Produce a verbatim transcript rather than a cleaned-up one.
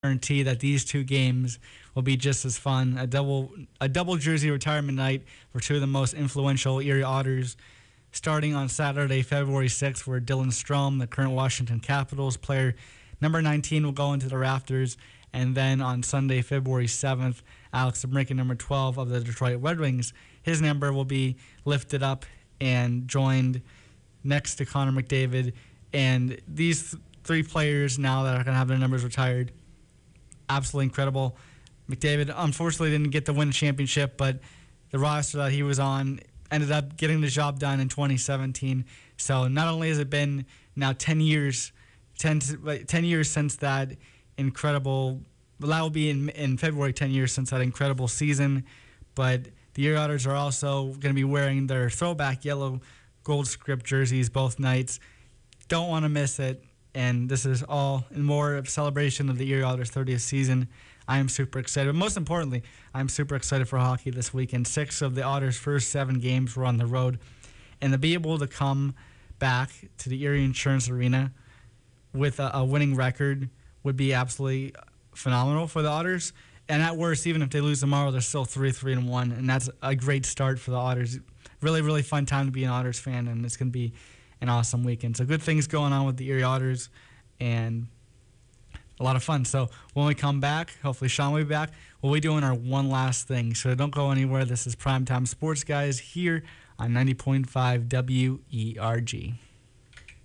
guarantee that these two games will be just as fun. A double a double jersey retirement night for two of the most influential Erie Otters, starting on Saturday, February sixth, where Dylan Strom, the current Washington Capitals player, number nineteen, will go into the rafters. And then on Sunday, February seventh, Alex DeBrincat, number twelve of the Detroit Red Wings, his number will be lifted up and joined next to Connor McDavid. And these th- three players now that are going to have their numbers retired, absolutely incredible. McDavid unfortunately didn't get to win a championship, but the roster that he was on ended up getting the job done in twenty seventeen. So not only has it been now ten years, ten, ten years since that incredible, well, that will be in, in February, ten years since that incredible season, but the Erie Otters are also going to be wearing their throwback yellow gold script jerseys both nights. Don't want to miss it. And this is all and more of celebration of the Erie Otters' thirtieth season. I am super excited. But most importantly, I'm super excited for hockey this weekend. Six of the Otters' first seven games were on the road. And to be able to come back to the Erie Insurance Arena with a, a winning record would be absolutely phenomenal for the Otters. And at worst, even if they lose tomorrow, they're still three, three, and one. And that's a great start for the Otters. Really, really fun time to be an Otters fan, and it's going to be an awesome weekend. So good things going on with the Erie Otters, and a lot of fun. So when we come back, hopefully Sean will be back, we'll be doing our one last thing. So don't go anywhere. This is Primetime Sports Guys here on ninety point five W E R G.